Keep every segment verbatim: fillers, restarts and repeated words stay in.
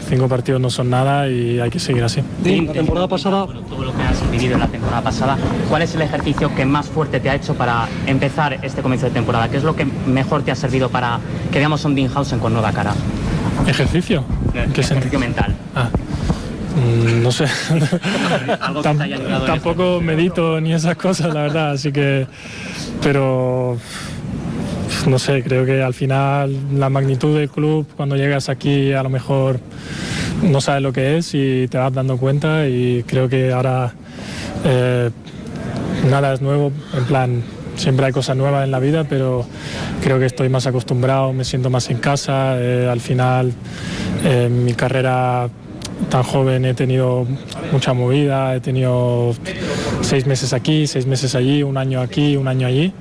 cinco partidos no son nada y hay que seguir así. Sí, la temporada pasada, todo lo que has vivido en la temporada pasada, ¿cuál es el ejercicio que más fuerte te ha hecho para empezar este comienzo de temporada? ¿Qué es lo que mejor te ha servido para que veamos a un Dinghausen con nueva cara? ¿Ejercicio? ¿Qué ejercicio mental? Ah. No sé, Tam tampoco medito ni esas cosas, la verdad, así que, pero no sé, creo que al final la magnitud del club, cuando llegas aquí a lo mejor no sabes lo que es y te vas dando cuenta, y creo que ahora eh, nada es nuevo, en plan, siempre hay cosas nuevas en la vida, pero creo que estoy más acostumbrado, me siento más en casa, eh, al final eh, mi carrera tan joven he tenido mucha movida, he tenido seis meses aquí, seis meses allí, un año aquí, un año allí,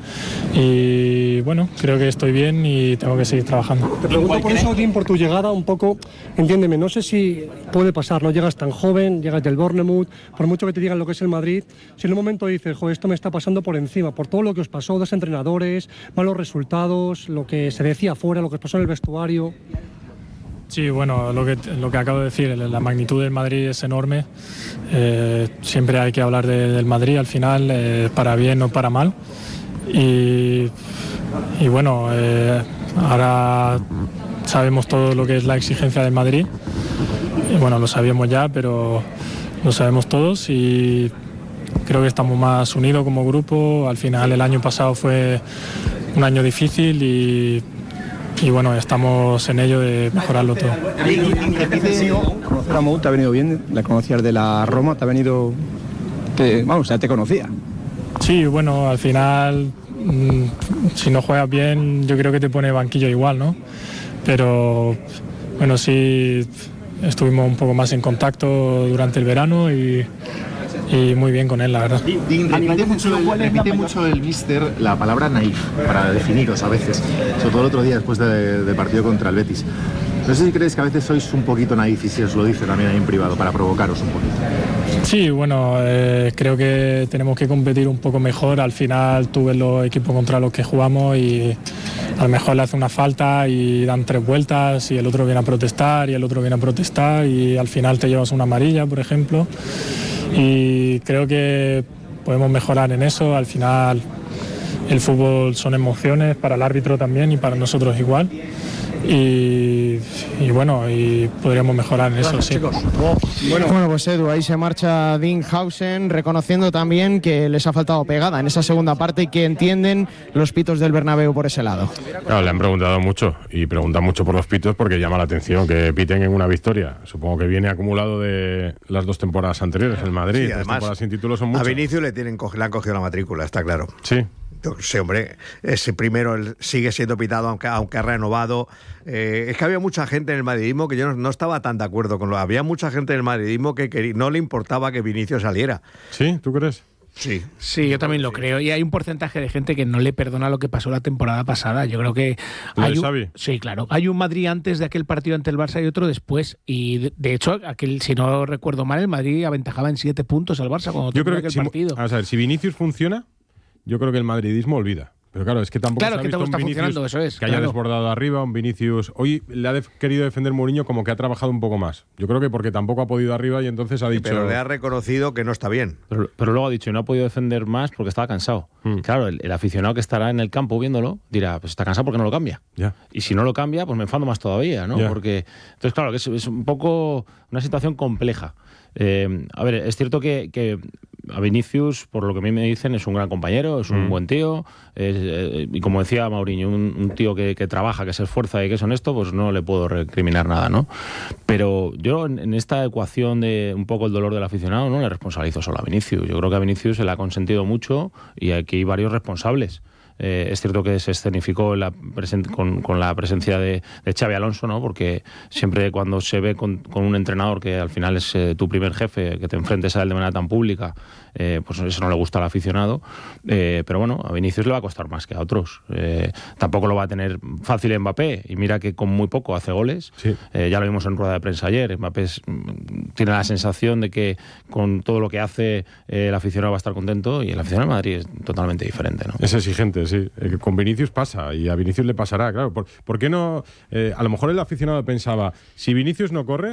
y bueno, creo que estoy bien y tengo que seguir trabajando. Te pregunto por eso, Dean, por tu llegada un poco, entiéndeme, no sé si puede pasar, no llegas tan joven, llegas del Bournemouth, por mucho que te digan lo que es el Madrid, si en un momento dices, joder, esto me está pasando por encima, por todo lo que os pasó, dos entrenadores, malos resultados, lo que se decía afuera, lo que os pasó en el vestuario. Sí, bueno, lo que, lo que acabo de decir, la magnitud del Madrid es enorme. Eh, siempre hay que hablar de, del Madrid al final, eh, para bien o para mal. Y, y bueno, eh, ahora sabemos todo lo que es la exigencia del Madrid. Y bueno, lo sabíamos ya, pero lo sabemos todos y creo que estamos más unidos como grupo. Al final el año pasado fue un año difícil y Y bueno, estamos en ello de mejorarlo todo. Conocer a Mou te ha venido bien, la conocías de la Roma, te ha venido, te, vamos, ya te conocía. Sí, bueno, al final, mmm, si no juegas bien, yo creo que te pone banquillo igual, ¿no? Pero bueno, sí, estuvimos un poco más en contacto durante el verano y, y muy bien con él, la verdad. Dean, repite mucho, el, repite mucho el míster la palabra naif para definiros a veces, sobre todo el otro día después del de partido contra el Betis. No sé si creéis que a veces sois un poquito naif y si os lo dice también ahí en privado para provocaros un poquito. Sí, bueno, eh, creo que tenemos que competir un poco mejor. Al final tú ves los equipos contra los que jugamos y a lo mejor le hace una falta y dan tres vueltas y el otro viene a protestar y el otro viene a protestar y al final te llevas una amarilla, por ejemplo. Y creo que podemos mejorar en eso. Al final el fútbol son emociones para el árbitro también y para nosotros igual. Y, y bueno, y podríamos mejorar en eso, sí. Bueno, bueno, pues Edu, ahí se marcha Dinghausen, reconociendo también que les ha faltado pegada en esa segunda parte y que entienden los pitos del Bernabéu por ese lado. Claro, le han preguntado mucho y preguntan mucho por los pitos porque llama la atención que piten en una victoria. Supongo que viene acumulado de las dos temporadas anteriores en Madrid. Sí, además, las temporadas sin título son muchas. A Vinicius le, tienen, le han cogido la matrícula, está claro. Sí. Sí, hombre, ese primero él sigue siendo pitado, aunque, aunque ha renovado. Eh, es que había mucha gente en el madridismo que yo no, no estaba tan de acuerdo con lo. Había mucha gente en el madridismo que, que no le importaba que Vinicius saliera. ¿Sí? ¿Tú crees? Sí. Sí, yo también lo creo. Y hay un porcentaje de gente que no le perdona lo que pasó la temporada pasada. Yo creo que hay un, sí, claro. Hay un Madrid antes de aquel partido ante el Barça y otro después. Y de, de hecho, aquel, si no recuerdo mal, el Madrid aventajaba en siete puntos al Barça cuando yo creo aquel que partido. Si, vamos a ver, si Vinicius funciona, yo creo que el madridismo olvida. Pero claro, es que tampoco claro, se ha que visto está un Vinicius eso es, que claro. haya desbordado arriba, un Vinicius... Hoy le ha def- querido defender Mourinho como que ha trabajado un poco más. Yo creo que porque tampoco ha podido arriba y entonces ha dicho... Pero le ha reconocido que no está bien. Pero, pero luego ha dicho, no ha podido defender más porque estaba cansado. Mm. Claro, el, el aficionado que estará en el campo viéndolo dirá, pues está cansado porque no lo cambia. Ya. Y si no lo cambia, pues me enfado más todavía, ¿no? Ya. Porque entonces, claro, que es, es un poco una situación compleja. Eh, a ver, es cierto que, que a Vinicius, por lo que a mí me dicen, es un gran compañero, es un mm. buen tío, es, eh, y como decía Mourinho, un, un tío que, que trabaja, que se esfuerza y que es honesto, pues no le puedo recriminar nada, ¿no? Pero yo en, en esta ecuación de un poco el dolor del aficionado no le responsabilizo solo a Vinicius. Yo creo que a Vinicius se le ha consentido mucho y aquí hay varios responsables. Eh, es cierto que se escenificó la presen- con, con la presencia de, de Xabi Alonso, ¿no? Porque siempre cuando se ve con, con un entrenador que al final es eh, tu primer jefe, que te enfrentes a él de manera tan pública, eh, pues eso no le gusta al aficionado. Eh, pero bueno, a Vinicius le va a costar más que a otros. Eh, tampoco lo va a tener fácil Mbappé, y mira que con muy poco hace goles. Sí. Eh, ya lo vimos en rueda de prensa ayer. Mbappé es, tiene la sensación de que con todo lo que hace eh, el aficionado va a estar contento, y el aficionado de Madrid es totalmente diferente, ¿no? Es exigente. Sí, eh, con Vinicius pasa y a Vinicius le pasará, claro. ¿Por, por qué no? Eh, a lo mejor el aficionado pensaba, si Vinicius no corre,